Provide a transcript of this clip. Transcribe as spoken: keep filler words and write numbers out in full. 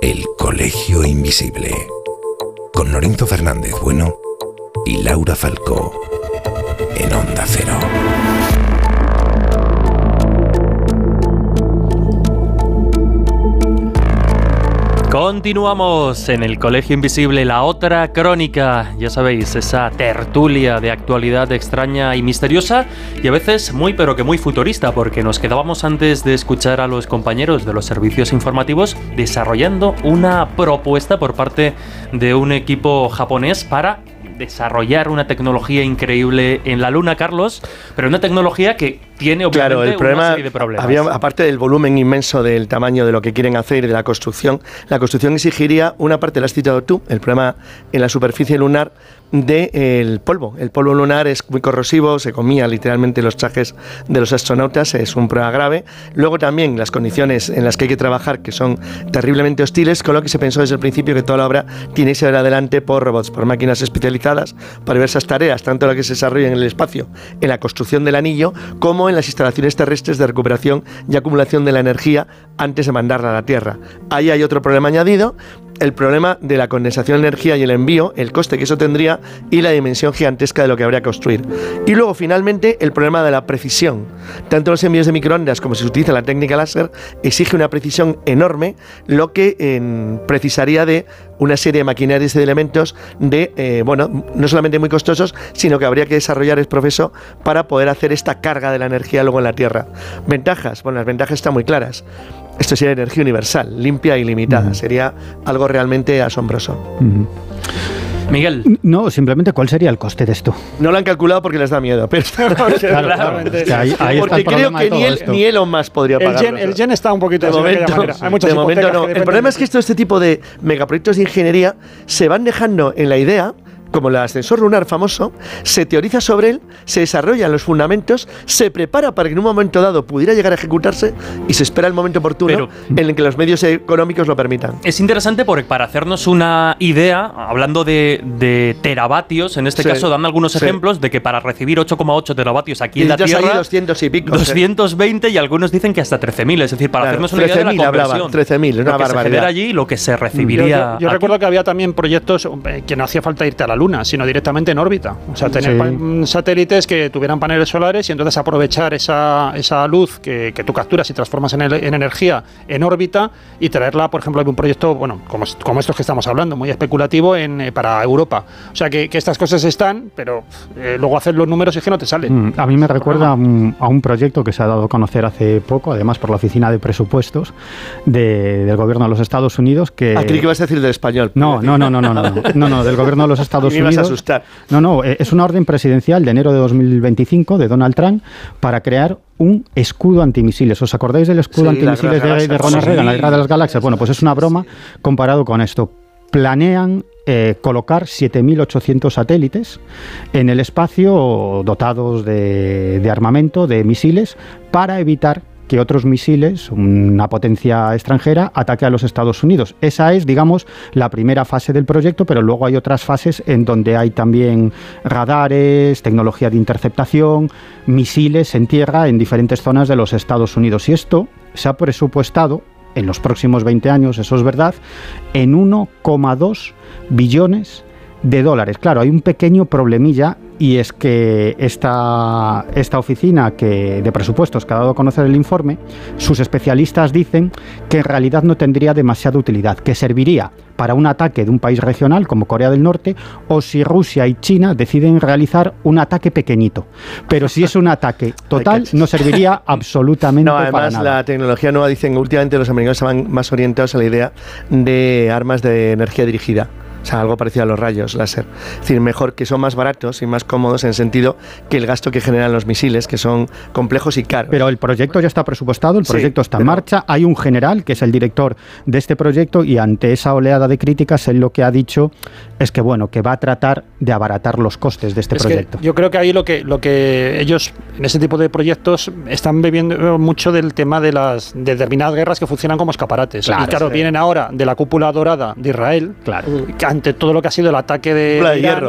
El Colegio Invisible, con Lorenzo Fernández Bueno y Laura Falcó, en Onda Cero. Continuamos en el Colegio Invisible, la otra crónica, ya sabéis, esa tertulia de actualidad extraña y misteriosa y a veces muy pero que muy futurista, porque nos quedábamos antes de escuchar a los compañeros de los servicios informativos desarrollando una propuesta por parte de un equipo japonés para desarrollar una tecnología increíble en la Luna, Carlos, pero una tecnología que tiene obviamente claro, el problema, una serie de problemas. Había, aparte del volumen inmenso del tamaño de lo que quieren hacer y de la construcción, la construcción exigiría una parte, la has citado tú, el problema en la superficie lunar del polvo. El polvo lunar es muy corrosivo, se comía literalmente los trajes de los astronautas, es un problema grave. Luego también las condiciones en las que hay que trabajar, que son terriblemente hostiles, con lo que se pensó desde el principio que toda la obra tiene que ser adelante por robots, por máquinas especializadas para diversas tareas, tanto la que se desarrolla en el espacio, en la construcción del anillo, como en las instalaciones terrestres de recuperación y acumulación de la energía antes de mandarla a la Tierra. Ahí hay otro problema añadido, el problema de la condensación de energía y el envío, el coste que eso tendría y la dimensión gigantesca de lo que habría que construir. Y luego, finalmente, el problema de la precisión. Tanto los envíos de microondas como si se utiliza la técnica láser exige una precisión enorme, lo que eh, precisaría de una serie de maquinarias y de elementos de, eh, bueno, no solamente muy costosos, sino que habría que desarrollar el proceso para poder hacer esta carga de la energía luego en la Tierra. ¿Ventajas? Bueno, las ventajas están muy claras. Esto sería energía universal, limpia y limitada. Uh-huh. Sería algo realmente asombroso. Uh-huh. Miguel. No, simplemente, ¿cuál sería el coste de esto? No lo han calculado porque les da miedo. Pero claro, claro, es que ahí, ahí porque creo que ni, el, ni Elon Musk podría pagarlo. El yen, el yen está un poquito de momento. Sí. Hay muchas de momento no. Que el problema es que esto, este tipo de megaproyectos de ingeniería se van dejando en la idea, como el ascensor lunar famoso, se teoriza sobre él, se desarrollan los fundamentos, se prepara para que en un momento dado pudiera llegar a ejecutarse y se espera el momento oportuno Pero, en el que los medios económicos lo permitan. Es interesante porque para hacernos una idea, hablando de, de teravatios, en este sí, caso dando algunos sí. ejemplos de que para recibir ocho coma ocho teravatios aquí y en la Tierra, doscientos y pico, doscientos veinte y algunos dicen que hasta trece mil, es decir, para claro, hacernos una idea de la conversión. trece mil, una lo que barbaridad. se genera allí y lo que se recibiría. Yo, yo, yo recuerdo que había también proyectos que no hacía falta irte a la Luna, sino directamente en órbita. O sea, tener sí. pan, satélites que tuvieran paneles solares y entonces aprovechar esa, esa luz que, que tú capturas y transformas en, el, en energía en órbita y traerla, por ejemplo, a un proyecto, bueno, como, como estos que estamos hablando, muy especulativo en, eh, para Europa. O sea, que, que estas cosas están, pero eh, luego hacer los números es que no te salen. Mm, a mí me recuerda a un, a un proyecto que se ha dado a conocer hace poco, además por la Oficina de Presupuestos de, del Gobierno de los Estados Unidos. Que ah, creí que ibas a decir del español. No, no, no, no, no, no, no, no, no, del Gobierno de los Estados me Unidos. ibas a asustar. No, no, es una orden presidencial de enero de dos mil veinticinco de Donald Trump para crear un escudo antimisiles. ¿Os acordáis del escudo sí, antimisiles de, de Ronald Reagan, sí. la guerra de las galaxias? Bueno, pues es una broma sí. comparado con esto. Planean eh, colocar siete mil ochocientos satélites en el espacio dotados de, de armamento, de misiles, para evitar que otros misiles, una potencia extranjera, ataque a los Estados Unidos. Esa es, digamos, la primera fase del proyecto, pero luego hay otras fases en donde hay también radares, tecnología de interceptación, misiles en tierra en diferentes zonas de los Estados Unidos. Y esto se ha presupuestado en los próximos veinte años, eso es verdad, en uno coma dos billones de dólares. Claro, hay un pequeño problemilla y es que esta, esta oficina que, de presupuestos que ha dado a conocer el informe, sus especialistas dicen que en realidad no tendría demasiada utilidad, que serviría para un ataque de un país regional como Corea del Norte o si Rusia y China deciden realizar un ataque pequeñito. Pero si es un ataque total, no serviría absolutamente no, además, para nada. La tecnología nueva, dicen, últimamente los americanos van más orientados a la idea de armas de energía dirigida. O sea, algo parecido a los rayos láser. Es decir, mejor, que son más baratos y más cómodos en el sentido que el gasto que generan los misiles, que son complejos y caros. Pero el proyecto ya está presupuestado, el proyecto sí, está en pero... marcha. Hay un general que es el director de este proyecto y ante esa oleada de críticas, él lo que ha dicho es que, bueno, que va a tratar de abaratar los costes de este es proyecto. Que yo creo que ahí lo que, lo que ellos, en ese tipo de proyectos, están bebiendo mucho del tema de las de determinadas guerras que funcionan como escaparates. Claro, y claro, sí. vienen ahora de la cúpula dorada de Israel, claro. que ante todo lo que ha sido el ataque de, de Irán,